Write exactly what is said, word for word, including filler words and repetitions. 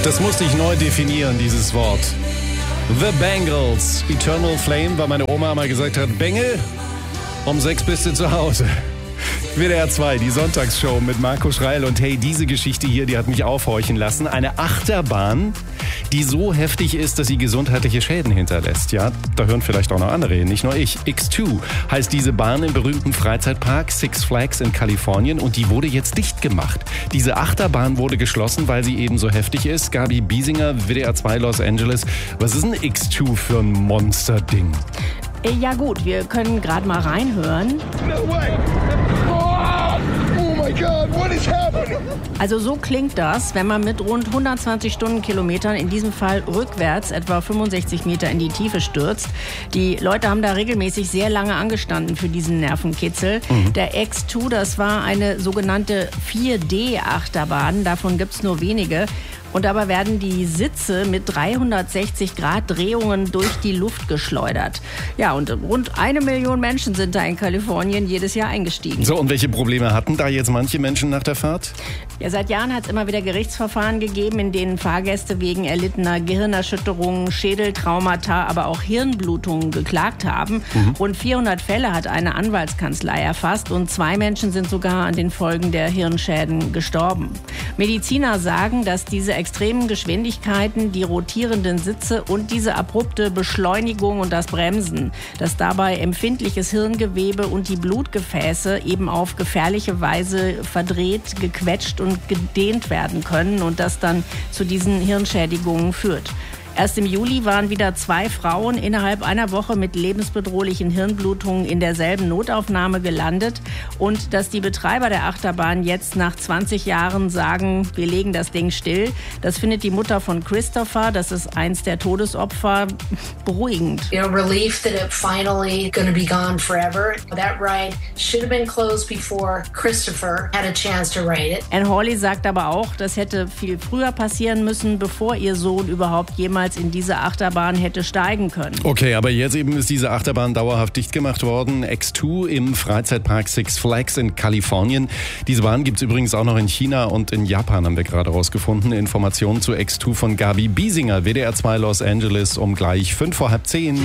Das musste ich neu definieren, dieses Wort. The Bangles. Eternal Flame, weil meine Oma mal gesagt hat, Bengel, um sechs bist du zu Hause. W D R zwei, die Sonntagsshow mit Marco Schreil. Und hey, diese Geschichte hier, die hat mich aufhorchen lassen. Eine Achterbahn, die so heftig ist, dass sie gesundheitliche Schäden hinterlässt. Ja, da hören vielleicht auch noch andere hin, nicht nur ich. X zwei heißt diese Bahn im berühmten Freizeitpark Six Flags in Kalifornien und die wurde jetzt dicht gemacht. Diese Achterbahn wurde geschlossen, weil sie eben so heftig ist. Gabi Biesinger, W D R zwei Los Angeles. Was ist ein X zwei für ein Monsterding? Ja gut, wir können gerade mal reinhören. No way! Oh, oh my God, what is happening? Also so klingt das, wenn man mit rund hundertzwanzig Stundenkilometern, in diesem Fall rückwärts, etwa fünfundsechzig Meter in die Tiefe stürzt. Die Leute haben da regelmäßig sehr lange angestanden für diesen Nervenkitzel. Mhm. Der X zwei, das war eine sogenannte vier D Achterbahn, davon gibt's nur wenige. Und dabei werden die Sitze mit dreihundertsechzig Grad Drehungen durch die Luft geschleudert. Ja, und rund eine Million Menschen sind da in Kalifornien jedes Jahr eingestiegen. So, und welche Probleme hatten da jetzt manche Menschen nach der Fahrt? Ja, seit Jahren hat es immer wieder Gerichtsverfahren gegeben, in denen Fahrgäste wegen erlittener Gehirnerschütterungen, Schädeltraumata, aber auch Hirnblutungen geklagt haben. Mhm. Rund vierhundert Fälle hat eine Anwaltskanzlei erfasst und zwei Menschen sind sogar an den Folgen der Hirnschäden gestorben. Mediziner sagen, dass diese extremen Geschwindigkeiten, die rotierenden Sitze und diese abrupte Beschleunigung und das Bremsen, dass dabei empfindliches Hirngewebe und die Blutgefäße eben auf gefährliche Weise verdreht, gequetscht und gedehnt werden können und das dann zu diesen Hirnschädigungen führt. Erst im Juli waren wieder zwei Frauen innerhalb einer Woche mit lebensbedrohlichen Hirnblutungen in derselben Notaufnahme gelandet. Und dass die Betreiber der Achterbahn jetzt nach zwanzig Jahren sagen, wir legen das Ding still, das findet die Mutter von Christopher, das ist eins der Todesopfer, beruhigend. You know, relief that it finally going to be gone forever. That ride should have been closed before Christopher had a chance to ride it. Anne Hawley sagt aber auch, das hätte viel früher passieren müssen, bevor ihr Sohn überhaupt jemals in diese Achterbahn hätte steigen können. Okay, aber jetzt eben ist diese Achterbahn dauerhaft dicht gemacht worden. X zwei im Freizeitpark Six Flags in Kalifornien. Diese Bahn gibt es übrigens auch noch in China und in Japan, haben wir gerade rausgefunden. Informationen zu X zwei von Gabi Biesinger, W D R zwei Los Angeles um gleich fünf vor halb zehn.